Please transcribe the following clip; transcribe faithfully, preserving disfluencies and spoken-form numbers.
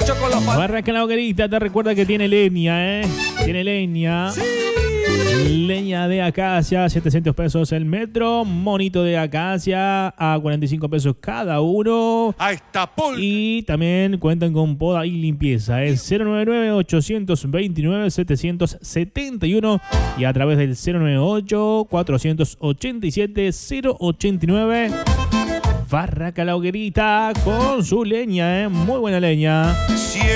Barraca La Hoguerita te recuerda que tiene leña, ¿eh? Tiene leña. Sí. Leña de acacia, setecientos pesos el metro. Monito de acacia a cuarenta y cinco pesos cada uno. Ahí está, Paul. Y también cuentan con poda y limpieza. Es cero nueve nueve, ocho dos nueve, siete siete uno y a través del cero nueve ocho, cuatro ocho siete, cero ocho nueve. Barraca La Hoguerita con su leña, ¿eh? Muy buena leña.